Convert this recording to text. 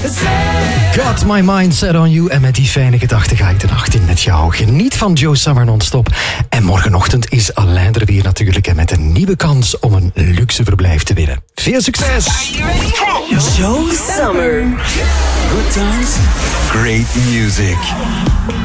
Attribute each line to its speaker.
Speaker 1: Got my mind set on you. En met die fijne gedachten ga ik de nacht in met jou. Geniet van Joe Summer non-stop. En morgenochtend is Alain er weer natuurlijk. En met een nieuwe kans om een luxe verblijf te winnen. Veel succes!
Speaker 2: Joe Summer.
Speaker 3: Good times, great music.